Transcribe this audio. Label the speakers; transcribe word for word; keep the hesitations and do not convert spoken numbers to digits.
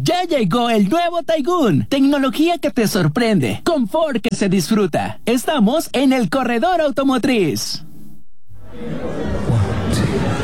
Speaker 1: Ya llegó el nuevo Taigun. Tecnología que te sorprende. Confort que se disfruta. Estamos en el corredor automotriz.
Speaker 2: One, two.